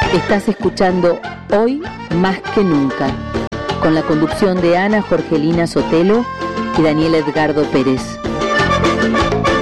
Estás escuchando Hoy Más que Nunca, con la conducción de Ana Jorgelina Sotelo y Daniel Edgardo Pérez.